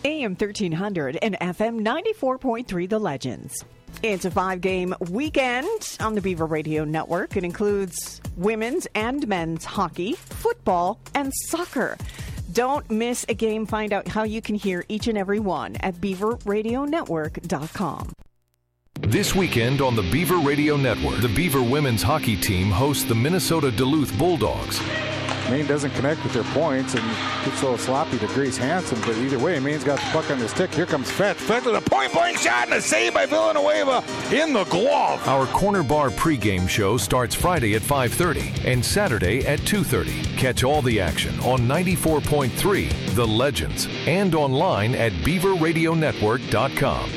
AM 1300 and FM 94.3 The Legends. It's a 5-game weekend on the Beaver Radio Network. It includes women's and men's hockey, football, and soccer. Don't miss a game. Find out how you can hear each and every one at beaverradionetwork.com. This weekend on the Beaver Radio Network, the Beaver women's hockey team hosts the Minnesota Duluth Bulldogs. Maine doesn't connect with their points and gets a little sloppy to Grace Hansen, but either way, Maine's got the puck on the stick. Here comes Fetch. Fetch with a point-blank shot and a save by Villanueva in the glove. Our Corner Bar pregame show starts Friday at 5:30 and Saturday at 2:30. Catch all the action on 94.3 The Legends and online at beaverradionetwork.com.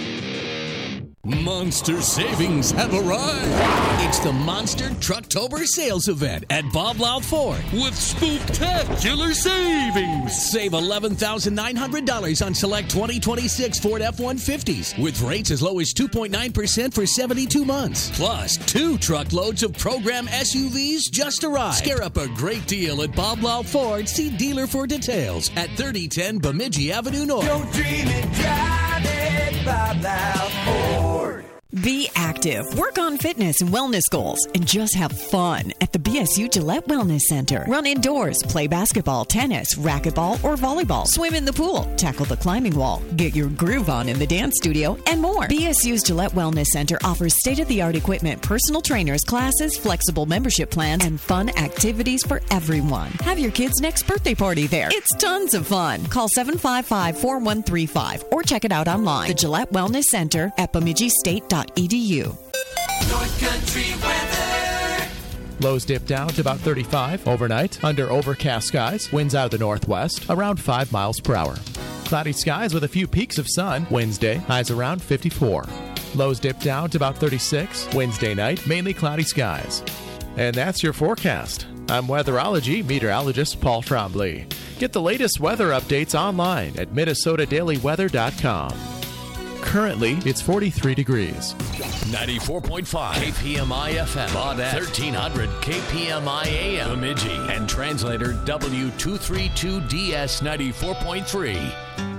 Monster savings have arrived. It's the Monster Trucktober sales event at Bob Louth Ford with spectacular savings. Save $11,900 on select 2026 Ford F-150s with rates as low as 2.9% for 72 months. Plus, 2 truckloads of program SUVs just arrived. Scare up a great deal at Bob Louth Ford. See dealer for details at 3010 Bemidji Avenue North. Don't dream it, drive it, Bob Louth Ford. Be active, work on fitness and wellness goals, and just have fun at the BSU Gillette Wellness Center. Run indoors, play basketball, tennis, racquetball, or volleyball, swim in the pool, tackle the climbing wall, get your groove on in the dance studio, and more. BSU's Gillette Wellness Center offers state-of-the-art equipment, personal trainers, classes, flexible membership plans, and fun activities for everyone. Have your kid's next birthday party there. It's tons of fun. Call 755-4135 or check it out online. The Gillette Wellness Center at BemidjiState.edu. North Country weather. Lows dip down to about 35 overnight under overcast skies. Winds out of the northwest around 5 miles per hour. Cloudy skies with a few peaks of sun. Wednesday, highs around 54. Lows dip down to about 36. Wednesday night, mainly cloudy skies. And that's your forecast. I'm weatherology meteorologist Paul Trombley. Get the latest weather updates online at MinnesotaDailyWeather.com. Currently, it's 43 degrees. 94.5 KPMI FM, Baudette, 1300 KPMI AM, Bemidji, and translator W232DS 94.3.